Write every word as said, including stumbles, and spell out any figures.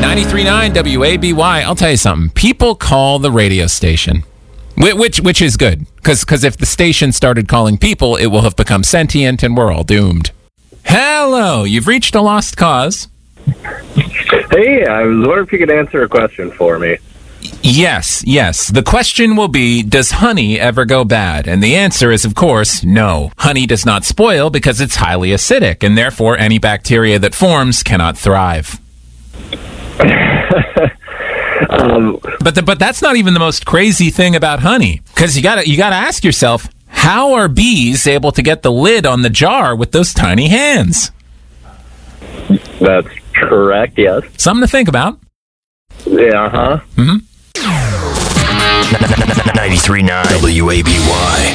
ninety-three point nine W A B Y. I'll tell you something. People call the radio station, which which is good, because because if the station started calling people, it will have become sentient and we're all doomed. Hello, you've reached a lost cause. Hey, I was wondering if you could answer a question for me. Yes, yes. The question will be, does honey ever go bad? And the answer is, of course, no. Honey does not spoil because it's highly acidic, and therefore any bacteria that forms cannot thrive. um, but the, but that's not even the most crazy thing about honey, because you gotta you gotta ask yourself, how are bees able to get the lid on the jar with those tiny hands? That's correct, yes. Something to think about. Yeah, uh-huh. Mm-hmm. ninety-three point nine W A B Y.